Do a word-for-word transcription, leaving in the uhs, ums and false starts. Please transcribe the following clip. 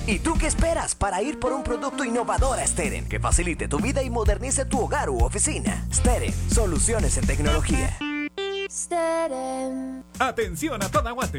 ¿Y tú qué esperas para ir por un producto innovador a Steren que facilite tu vida y modernice tu hogar u oficina? Steren, soluciones en tecnología. Atención a toda Guate.